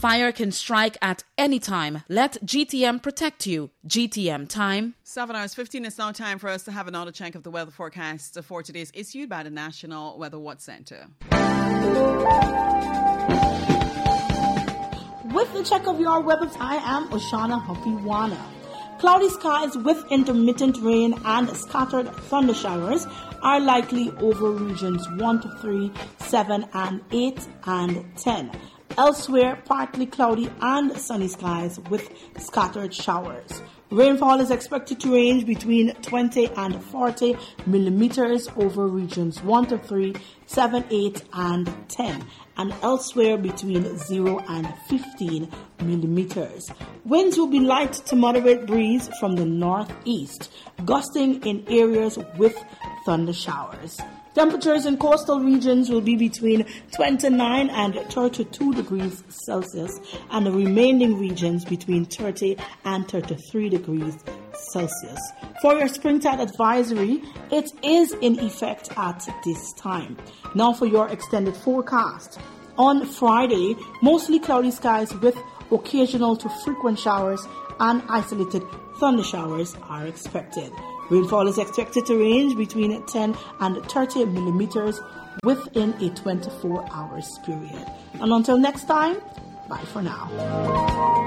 Fire can strike at any time. Let GTM protect you. GTM time. 7 hours 15. It's now time for us to have another check of the weather forecast for today's issued by the National Weather Watch Centre. With the check of your weather, I am Oshana Hokiwana. Cloudy skies with intermittent rain and scattered thunder showers are likely over regions 1 to 3, 7 and 8 and 10. Elsewhere, partly cloudy and sunny skies with scattered showers. Rainfall is expected to range between 20 and 40 millimeters over regions 1 to 3, 7, 8, and 10, and elsewhere between 0 and 15 millimeters. Winds will be light to moderate breeze from the northeast, gusting in areas with thunder showers. Temperatures in coastal regions will be between 29 and 32 degrees Celsius, and the remaining regions between 30 and 33 degrees Celsius. For your springtide advisory, it is in effect at this time. Now for your extended forecast. On Friday, mostly cloudy skies with occasional to frequent showers and isolated thunder showers are expected. Rainfall is expected to range between 10 and 30 millimeters within a 24 hours period. And until next time, bye for now.